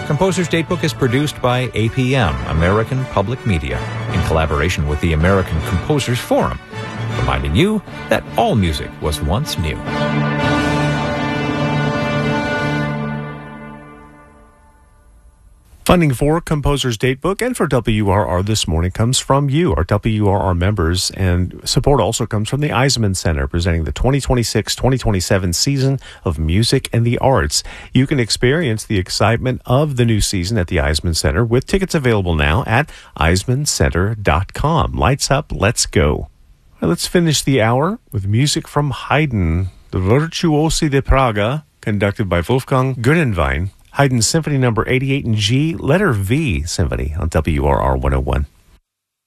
Composer's Datebook is produced by APM, American Public Media, in collaboration with the American Composers Forum, reminding you that all music was once new. Funding for Composer's Datebook and for WRR this morning comes from you, our WRR members, and support also comes from the Eisman Center, presenting the 2026-2027 season of music and the arts. You can experience the excitement of the new season at the Eisman Center with tickets available now at eismancenter.com. Lights up, let's go. Well, let's finish the hour with music from Haydn, the Virtuosi di Praga, conducted by Wolfgang Gönnenwein. Haydn Symphony Number 88 in G, letter V Symphony on WRR 101.